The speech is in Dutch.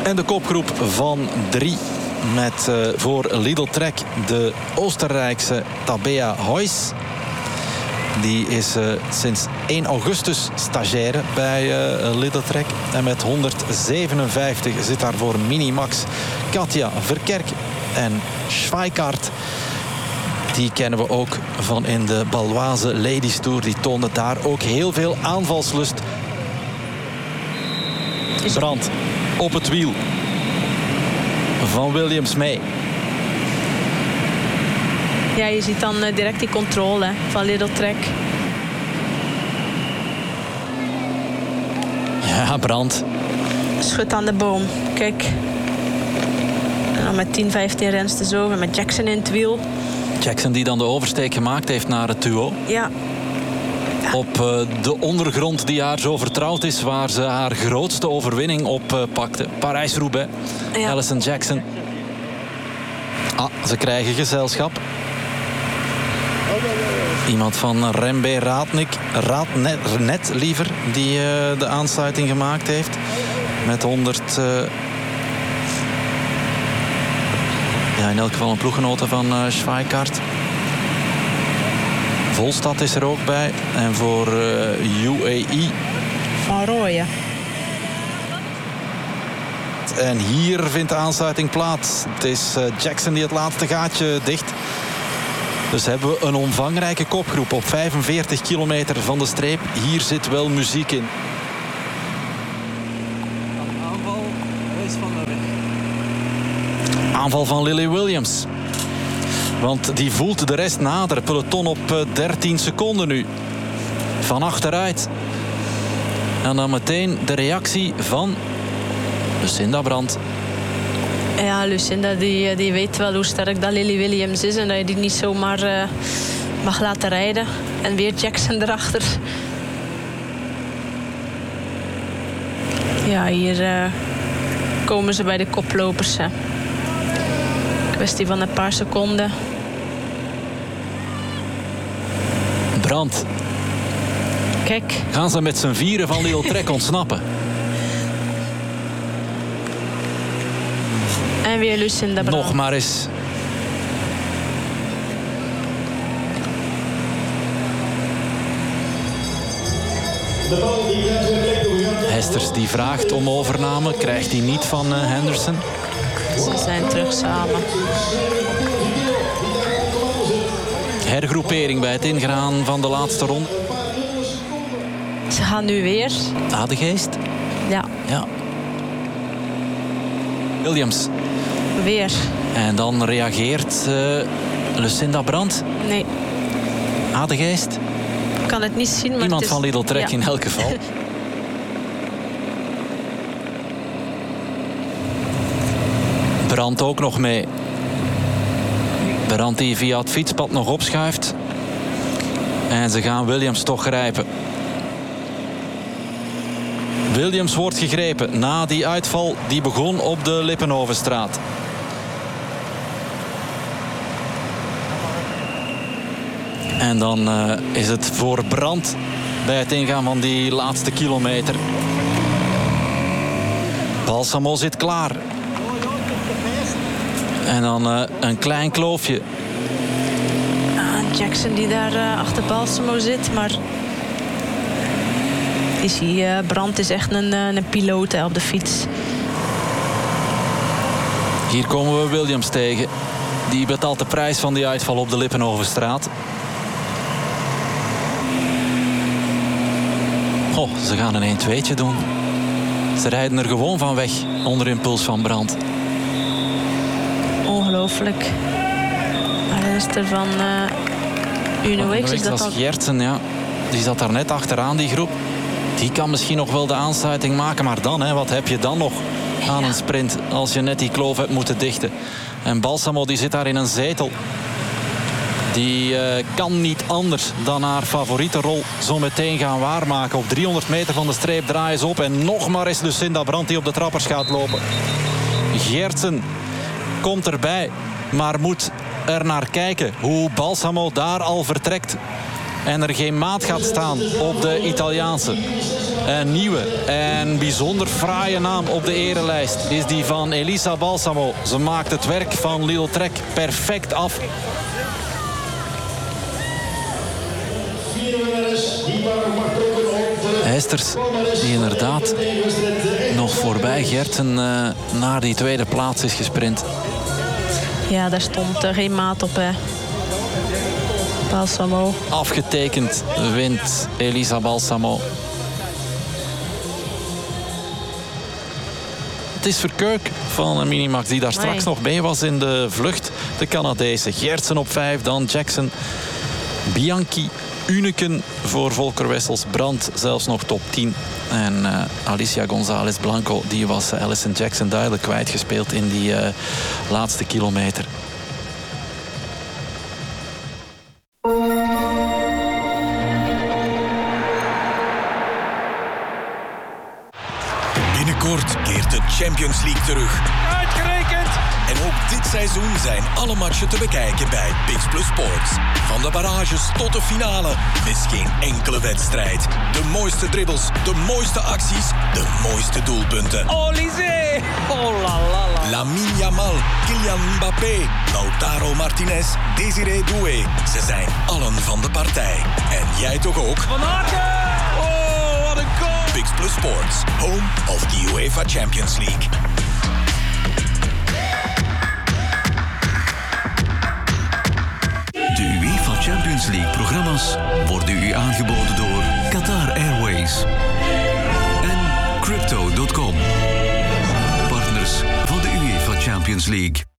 En de kopgroep van 3 met voor Lidl Trek de Oostenrijkse Tabea Heuss. Die is sinds 1 augustus stagiaire bij Lidl Trek. En met 157 zit daar voor Minimax Katja Verkerk en Schweikart. Die kennen we ook van in de Baloise Ladies Tour. Die toonde daar ook heel veel aanvalslust. Brand op het wiel van Williams mee. Ja, je ziet dan direct die controle van Lidl Trek. Ja, Brand. Schut aan de boom. Kijk. En dan met 10, 15 rensters over. Met Jackson in het wiel. Jackson die dan de oversteek gemaakt heeft naar het duo. Ja. Op de ondergrond die haar zo vertrouwd is. Waar ze haar grootste overwinning op pakte. Parijs-Roubaix. Ja. Alison Jackson. Ze krijgen gezelschap. Iemand van Rembe Raadnet liever. Die de aansluiting gemaakt heeft. Met 100... Ja, in elk geval een ploeggenote van Schweikart. Volstad is er ook bij. En voor UAE... Van Rooyen. En hier vindt de aansluiting plaats. Het is Jackson die het laatste gaatje dicht. Dus hebben we een omvangrijke kopgroep op 45 kilometer van de streep. Hier zit wel muziek in. Aanval, race van de weg. Aanval van Lily Williams. Want die voelt de rest naderen. Peloton op 13 seconden nu. Van achteruit. En dan meteen de reactie van Lucinda Brandt. Ja, Lucinda die weet wel hoe sterk dat Lily Williams is. En dat je die niet zomaar mag laten rijden. En weer Jackson erachter. Ja, hier komen ze bij de koplopers. Hè. Kwestie van een paar seconden. Brandt. Kijk. Gaan ze met z'n vieren van Lidl Trek ontsnappen? En weer Lucinda Brandt. Nog maar eens. Hesters die vraagt om overname. Krijgt hij niet van Henderson. Ze zijn terug samen. Hergroepering bij het ingaan van de laatste ronde. Ze gaan nu weer. Adegeest. Ja. Williams. Weer. En dan reageert Lucinda Brandt. Nee. Adegeest. Ik kan het niet zien, maar Iemand het is... van Lidl Trek in elk geval. Brandt ook nog mee. Brandt die via het fietspad nog opschuift. En ze gaan Williams toch grijpen. Williams wordt gegrepen na die uitval die begon op de Lippenhovenstraat. En dan is het voor Brandt bij het ingaan van die laatste kilometer. Balsamo zit klaar. En dan een klein kloofje. Jackson die daar achter Balsamo zit, maar... Brandt is echt een piloot op de fiets. Hier komen we Williams tegen. Die betaalt de prijs van die uitval op de Lippenhovenstraat. Oh, ze gaan een 1-2'tje doen. Ze rijden er gewoon van weg onder impuls van Brandt. Ongelooflijk. Maar is er van Uno X? Is dat al... Gjertsen, ja. Die zat daar net achteraan, die groep. Die kan misschien nog wel de aansluiting maken. Maar dan, wat heb je dan nog aan een sprint als je net die kloof hebt moeten dichten? En Balsamo die zit daar in een zetel. Die kan niet anders dan haar favoriete rol zo meteen gaan waarmaken. Op 300 meter van de streep draaien ze op. En nog maar eens Lucinda Brandt die op de trappers gaat lopen. Gjertsen komt erbij, maar moet er naar kijken hoe Balsamo daar al vertrekt. en er geen maat gaat staan op de Italiaanse. Een nieuwe en bijzonder fraaie naam op de erelijst is die van Elisa Balsamo. Ze maakt het werk van Lidl Trek perfect af. Heesters die inderdaad nog voorbij Gertsen naar die tweede plaats is gesprint. Ja, daar stond geen maat op, hè. Balsamo. Afgetekend wint Elisa Balsamo. Het is Verkeuk van een Minimax die daar straks nog mee was in de vlucht. De Canadese. Gertsen op 5, dan Jackson, Bianchi, Uneken voor Volker Wessels, Brandt zelfs nog top 10. En Alicia González Blanco, die was Alison Jackson duidelijk kwijtgespeeld in die laatste kilometer. Binnenkort keert de Champions League terug. Uitgerekend! En ook dit seizoen zijn alle matchen te bekijken bij Pix Plus Sports. Van de barrages tot de finale. Mis geen enkele wedstrijd. De mooiste dribbles, de mooiste acties, de mooiste doelpunten. Olysée! Oh la la la. Lamine Yamal, Kylian Mbappé, Lautaro Martinez, Désiré Doué. Ze zijn allen van de partij. En jij toch ook? Van Aken! Oh, wat een goal! Pix Plus Sports, home of the UEFA Champions League. De UEFA Champions League programma's worden u aangeboden door Qatar Airways en Crypto.com. Partners van de UEFA Champions League.